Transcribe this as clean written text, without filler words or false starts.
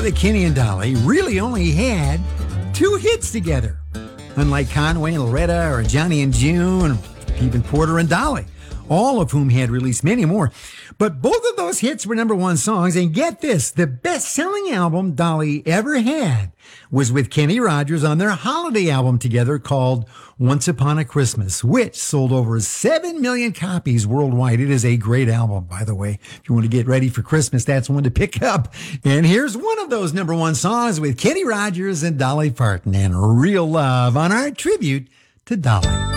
that Kenny and Dolly really only had 2 hits together, unlike Conway and Loretta or Johnny and June, even Porter and Dolly, all of whom had released many more. But both of those hits were number 1 songs. And get this, the best-selling album Dolly ever had was with Kenny Rogers on their holiday album together called Once Upon a Christmas, which sold over 7 million copies worldwide. It is a great album, by the way. If you want to get ready for Christmas, that's one to pick up. And here's one of those number 1 songs with Kenny Rogers and Dolly Parton and Real Love on our tribute to Dolly.